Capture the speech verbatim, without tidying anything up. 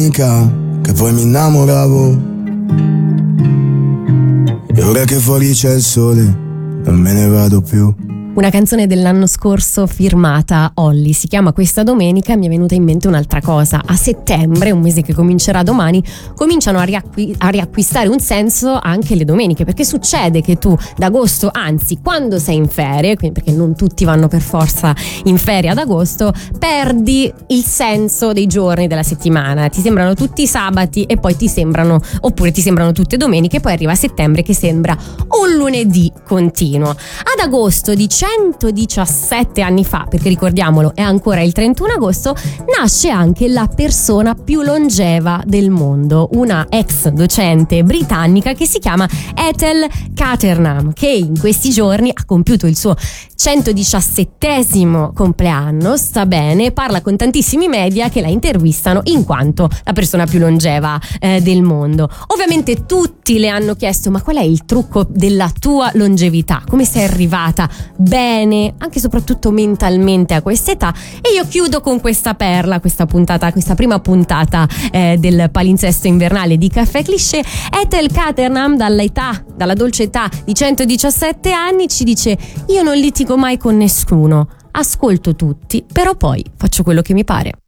che poi mi innamoravo. E ora che fuori c'è il sole, non me ne vado più. Una canzone dell'anno scorso firmata Olly, si chiama Questa domenica. Mi è venuta in mente un'altra cosa: a settembre, un mese che comincerà domani, cominciano a, riacqui- a riacquistare un senso anche le domeniche, perché succede che tu d'agosto, anzi quando sei in ferie, quindi perché non tutti vanno per forza in ferie ad agosto, perdi il senso dei giorni della settimana, ti sembrano tutti sabati e poi ti sembrano, oppure ti sembrano tutte domeniche, poi arriva settembre che sembra un lunedì continuo. Ad agosto di centodiciassette anni fa, perché ricordiamolo è ancora il trentuno agosto, nasce anche la persona più longeva del mondo, una ex docente britannica che si chiama Ethel Catterham, che in questi giorni ha compiuto il suo centodiciassettesimo compleanno. Sta bene, parla con tantissimi media che la intervistano in quanto la persona più longeva eh, del mondo. Ovviamente tutti le hanno chiesto: ma qual è il trucco della tua longevità? Come sei arrivata bene, anche e soprattutto mentalmente a questa età? E io chiudo con questa perla, questa puntata, questa prima puntata eh, del palinsesto invernale di Caffè Cliché. Ethel Catterham, dall'età, dalla dolce età di centodiciassette anni, ci dice: io non litigo mai con nessuno, ascolto tutti, però poi faccio quello che mi pare.